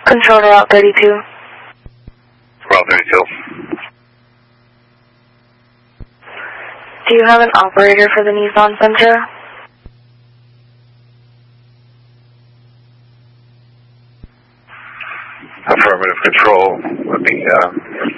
Control to Route 32. Route 32. Do you have an operator for the Nissan Sentra? Affirmative control. Let me